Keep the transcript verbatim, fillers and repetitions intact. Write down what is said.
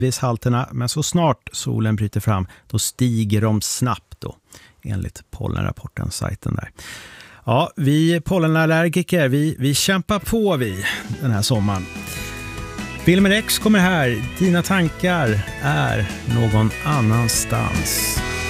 halterna, men så snart solen bryter fram då stiger de snabbt då, enligt pollenrapporten sajten där. Ja, vi pollenallergiker, vi, vi kämpar på vi den här sommaren. Filmer X kommer här, dina tankar är någon annanstans.